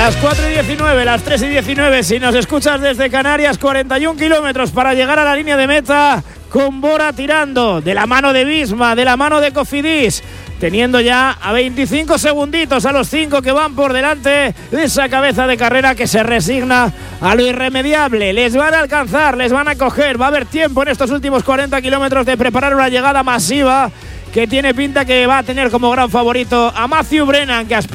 Las 4:19, las 3:19, si nos escuchas desde Canarias, 41 kilómetros para llegar a la línea de meta, con Bora tirando, de la mano de Visma, de la mano de Cofidis, teniendo ya a 25 segunditos a los 5 que van por delante de esa cabeza de carrera que se resigna a lo irremediable. Les van a alcanzar, les van a coger, va a haber tiempo en estos últimos 40 kilómetros de preparar una llegada masiva que tiene pinta que va a tener como gran favorito a Matthew Brennan, que aspira